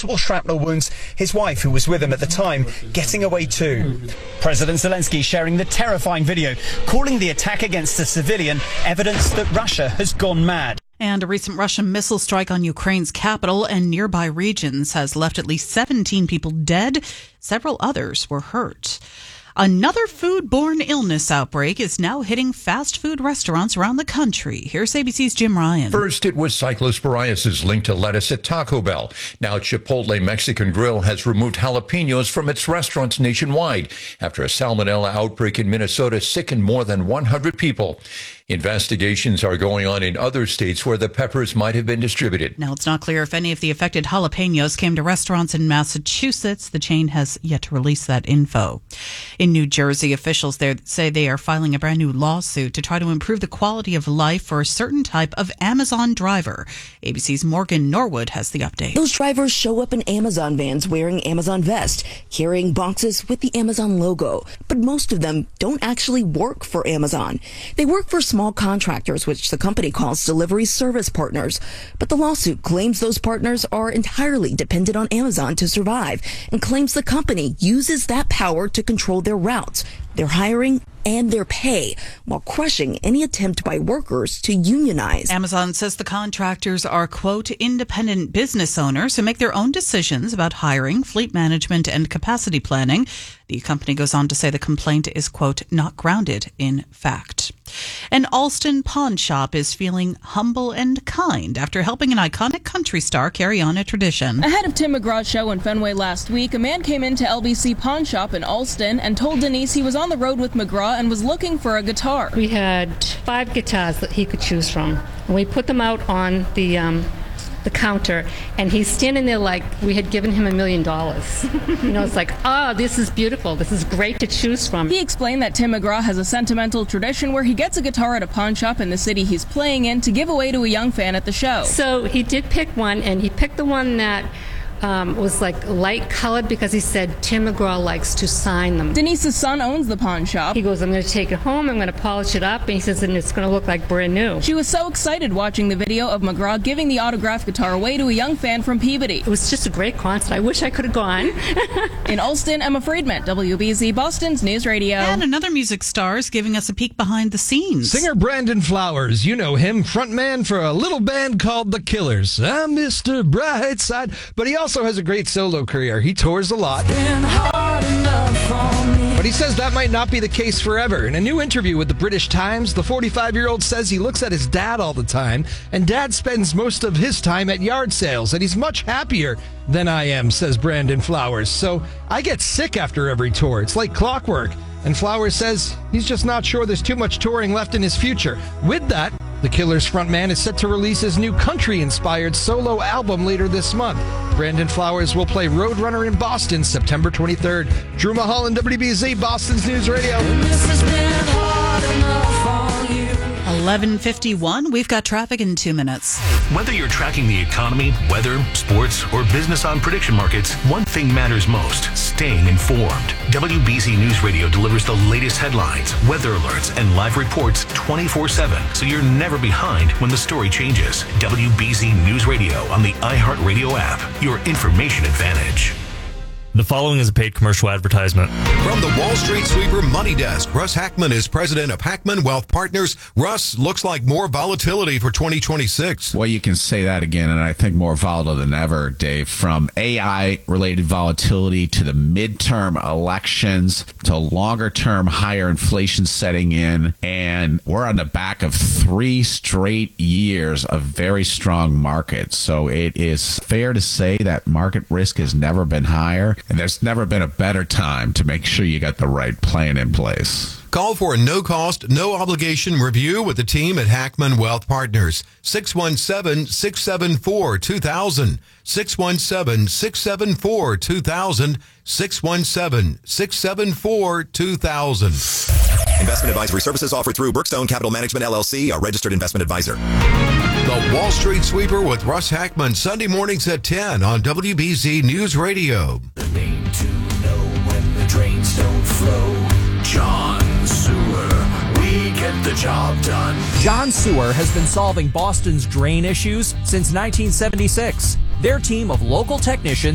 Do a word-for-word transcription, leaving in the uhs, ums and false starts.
multiple shrapnel wounds. His wife, who was with him at the time, getting away too. President Zelensky sharing the terrifying video, calling the attack against a civilian evidence that Russia has gone mad. And a recent Russian missile strike on Ukraine's capital and nearby regions has left at least seventeen people dead. Several others were hurt. Another foodborne illness outbreak is now hitting fast food restaurants around the country. Here's A B C's Jim Ryan. First, it was cyclosporiasis linked to lettuce at Taco Bell. Now, Chipotle Mexican Grill has removed jalapenos from its restaurants nationwide after a salmonella outbreak in Minnesota sickened more than one hundred people. Investigations are going on in other states where the peppers might have been distributed. Now, it's not clear if any of the affected jalapenos came to restaurants in Massachusetts. The chain has yet to release that info. In New Jersey, officials there say they are filing a brand new lawsuit to try to improve the quality of life for a certain type of Amazon driver. A B C's Morgan Norwood has the update. Those drivers show up in Amazon vans wearing Amazon vests, carrying boxes with the Amazon logo. But most of them don't actually work for Amazon. They work for small contractors, which the company calls delivery service partners. But the lawsuit claims those partners are entirely dependent on Amazon to survive and claims the company uses that power to control their routes, their hiring, and their pay, while crushing any attempt by workers to unionize. Amazon says the contractors are, quote, independent business owners who make their own decisions about hiring, fleet management, and capacity planning. The company goes on to say the complaint is, quote, not grounded in fact. An Alston pawn shop is feeling humble and kind after helping an iconic country star carry on a tradition. Ahead of Tim McGraw's show in Fenway last week, a man came into L B C Pawn Shop in Alston and told Denise he was on the road with McGraw and was looking for a guitar. We had five guitars that he could choose from. And we put them out on the um, the counter, and he's standing there like we had given him a million dollars. You know, it's like, oh, this is beautiful. This is great to choose from. He explained that Tim McGraw has a sentimental tradition where he gets a guitar at a pawn shop in the city he's playing in to give away to a young fan at the show. So he did pick one, and he picked the one that Um, was like light colored because he said Tim McGraw likes to sign them. Denise's son owns the pawn shop. He goes, I'm going to take it home, I'm going to polish it up, and he says, and it's going to look like brand new. She was so excited watching the video of McGraw giving the autographed guitar away to a young fan from Peabody. It was just a great concert. I wish I could have gone. In Alston, Emma Friedman, W B Z Boston's News Radio. And another music star is giving us a peek behind the scenes. Singer Brandon Flowers, you know him, frontman for a little band called The Killers. I'm Mister Brightside, but he also has a great solo career. He tours a lot. But he says that might not be the case forever. In a new interview with the British Times, the forty-five-year-old says he looks at his dad all the time, and dad spends most of his time at yard sales, and he's much happier than I am, says Brandon Flowers. So I get sick after every tour. It's like clockwork. And Flowers says he's just not sure there's too much touring left in his future. With that, The Killers frontman is set to release his new country-inspired solo album later this month. Brandon Flowers will play Roadrunner in Boston September twenty-third. Drew Mulholland, W B Z, Boston's News Radio. eleven fifty-one, we've got traffic in two minutes. Whether you're tracking the economy, weather, sports, or business on prediction markets, one thing matters most: staying informed. W B Z News Radio delivers the latest headlines, weather alerts, and live reports twenty-four seven, so you're never behind when the story changes. W B Z News Radio on the iHeartRadio app, your information advantage. The following is a paid commercial advertisement. From the Wall Street Sweeper Money Desk, Russ Hackman is president of Hackman Wealth Partners. Russ, looks like more volatility for twenty twenty-six. Well, you can say that again, and I think more volatile than ever, Dave. From A I-related volatility to the midterm elections to longer-term higher inflation setting in, and we're on the back of three straight years of very strong markets. So it is fair to say that market risk has never been higher. And there's never been a better time to make sure you got the right plan in place. Call for a no-cost, no-obligation review with the team at Hackman Wealth Partners. six one seven, six seven four, two thousand. six one seven, six seven four, two thousand. six one seven, six seven four, two thousand. Investment advisory services offered through Brookstone Capital Management, L L C, a registered investment advisor. The Wall Street Sweeper with Russ Hackman, Sunday mornings at ten on W B Z News Radio. The name to know when the drains don't flow. John Sewer. We get the job done. John Sewer has been solving Boston's drain issues since nineteen seventy-six. Their team of local technicians